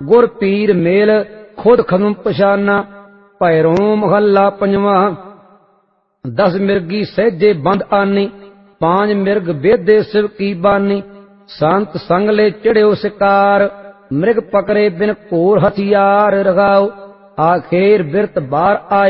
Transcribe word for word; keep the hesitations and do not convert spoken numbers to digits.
गुर पीर मेल खुद खनुम पछाना। भैरों महला पंजवा। दस मिर्गी सहजे बंद आनी, पांच मिर्ग बेदे शिव की बानी। संत संग ले चिड़ियो शिकार, मृग पकड़े बिन कोर हथियार। रगाओ आखिर बिरत बार आयो,